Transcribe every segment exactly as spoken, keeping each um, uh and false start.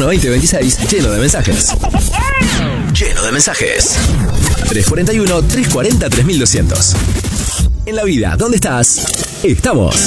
uno veinte veintiséis, lleno de mensajes. Lleno de mensajes. tres cuatro uno, tres cuatro cero, tres mil doscientos. En la vida, ¿dónde estás? Estamos.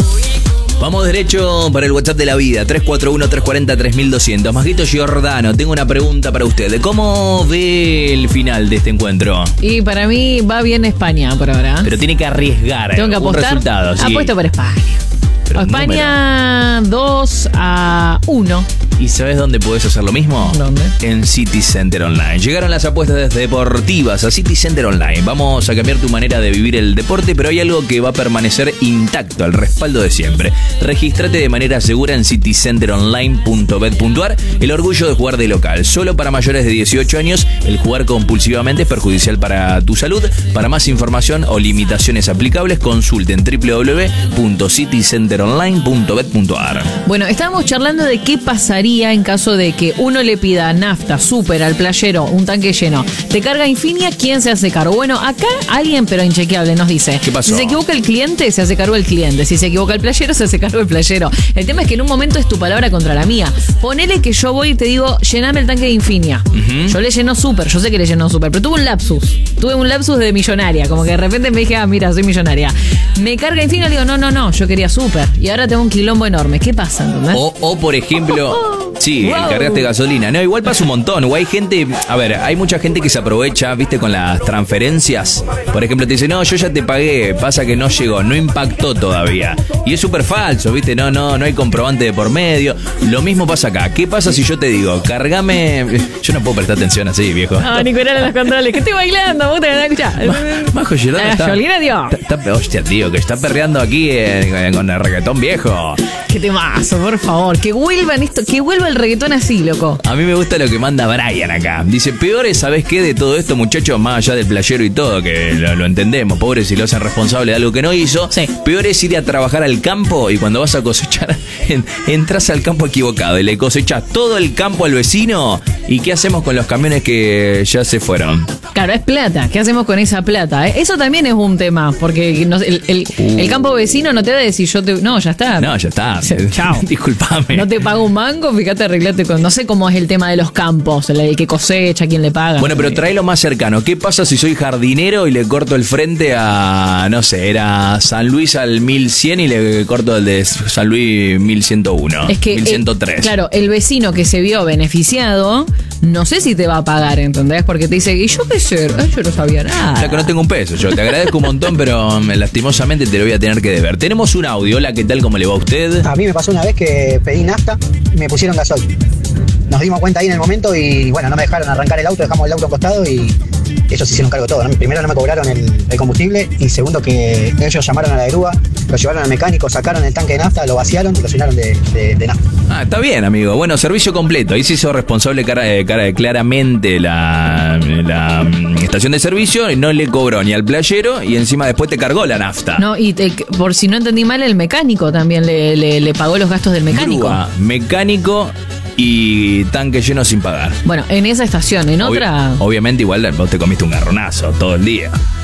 Vamos derecho para el WhatsApp de la vida, tres cuatro uno, tres cuatro cero, tres mil doscientos. Majito Giordano, tengo una pregunta para usted. ¿Cómo ve el final de este encuentro? Y para mí va bien España por ahora. Pero tiene que arriesgar Tengo que un apostar. resultado. Sí. Apuesto por España. Pero España dos a uno. ¿Y sabes dónde podés hacer lo mismo? ¿Dónde? En City Center Online. Llegaron las apuestas deportivas a City Center Online. Vamos a cambiar tu manera de vivir el deporte, pero hay algo que va a permanecer intacto, el respaldo de siempre. Regístrate de manera segura en city center online punto bet punto a r. El orgullo de jugar de local. Solo para mayores de dieciocho años, el jugar compulsivamente es perjudicial para tu salud. Para más información o limitaciones aplicables, consulten doble u doble u doble u punto city center online punto bet punto a r. Bueno, estábamos charlando de qué pasaría en caso de que uno le pida nafta, súper al playero, un tanque lleno. Te carga Infinia, ¿quién se hace cargo? Bueno, acá alguien, pero inchequeable, nos dice. ¿Qué pasó? Si se equivoca el cliente, se hace cargo el cliente. Si se equivoca el playero, se hace cargo el playero. El tema es que en un momento es tu palabra contra la mía. Ponele que yo voy y te digo, llename el tanque de Infinia. Uh-huh. Yo le lleno súper, yo sé que le lleno súper, pero tuve un lapsus. Tuve un lapsus de millonaria. Como que de repente me dije, ah, mira, soy millonaria. Me carga Infinia, le digo, no, no, no, yo quería súper. Y ahora tengo un quilombo enorme. ¿Qué pasa, entendés? O, o por ejemplo... Sí, wow. Cargaste gasolina. No, igual pasa un montón. O hay gente, a ver, hay mucha gente que se aprovecha, viste, con las transferencias. Por ejemplo, te dice, no, yo ya te pagué, pasa que no llegó, no impactó todavía. Y es súper falso, viste, no, no, no hay comprobante de por medio. Lo mismo pasa acá. ¿Qué pasa si yo te digo, cargame? Yo no puedo prestar atención así, viejo. No, Nicolás, en los controles, que estoy bailando, vos te van a escuchar. Majo Giordano está, Jolina, tío. Está, está, hostia, tío, que está perreando aquí eh, con el reggaetón viejo. Qué temazo, por favor. Que vuelvan esto, que vuelva el reggaetón así, loco. A mí me gusta lo que manda Brian acá. Dice, peor es, ¿sabés qué? De todo esto, muchachos, más allá del playero y todo, que lo, lo entendemos, pobres, si lo hacen responsable de algo que no hizo. Sí. Peor es ir a trabajar al campo y cuando vas a cosechar, en, entras al campo equivocado y le cosechas todo el campo al vecino. ¿Y qué hacemos con los camiones que ya se fueron? Claro, es plata. ¿Qué hacemos con esa plata? ¿Eh? Eso también es un tema, porque no, el, el, uh. el campo vecino no te va a decir, yo te... No, ya está. No, ya está. Chao. Disculpame. No te pago un mango, fíjate, arreglate con... No sé cómo es el tema de los campos, el que cosecha, quién le paga. Bueno, pero tráelo más cercano. ¿Qué pasa si soy jardinero y le corto el frente a, no sé, era San Luis al mil cien y le corto el de San Luis mil ciento uno, es que mil ciento tres? El, claro, el vecino que se vio beneficiado, no sé si te va a pagar, ¿entendés? Porque te dice, ¿y yo qué sé? Yo no sabía nada. O sea, que no tengo un peso. Yo te agradezco un montón, pero lastimosamente te lo voy a tener que deber. Tenemos un audio. Hola, ¿qué tal? ¿Cómo le va a usted? A mí me pasó una vez que pedí nafta y me pusieron gasol. Nos dimos cuenta ahí en el momento y bueno, no me dejaron arrancar el auto, dejamos el auto acostado y ellos hicieron cargo de todo, ¿no? Primero no me cobraron el, el combustible y segundo que ellos llamaron a la grúa, lo llevaron al mecánico, sacaron el tanque de nafta, lo vaciaron y lo llenaron de, de, de nafta. Ah, está bien, amigo. Bueno, servicio completo. Ahí se hizo responsable cara, cara, claramente la, la um, estación de servicio y no le cobró ni al playero y encima después te cargó la nafta. No, y te, por si no entendí mal, el mecánico también le, le, le pagó los gastos del mecánico. Grúa, mecánico y tanque lleno sin pagar. Bueno, en esa estación, en otra... Obvi- obviamente igual vos te comiste un garronazo todo el día.